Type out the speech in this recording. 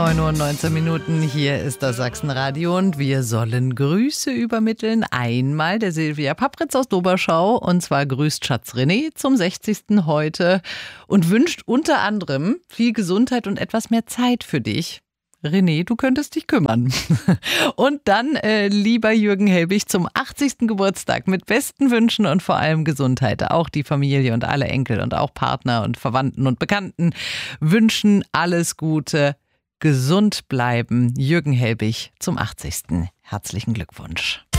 9:19 Uhr. Hier ist das Sachsenradio und wir sollen Grüße übermitteln. Einmal der Silvia Papritz aus Doberschau, und zwar grüßt Schatz René zum 60. heute und wünscht unter anderem viel Gesundheit und etwas mehr Zeit für dich. René, du könntest dich kümmern. Und dann, lieber Jürgen Helbig, zum 80. Geburtstag mit besten Wünschen und vor allem Gesundheit. Auch die Familie und alle Enkel und auch Partner und Verwandten und Bekannten wünschen alles Gute. Gesund bleiben. Jürgen Helbig zum 80. Herzlichen Glückwunsch.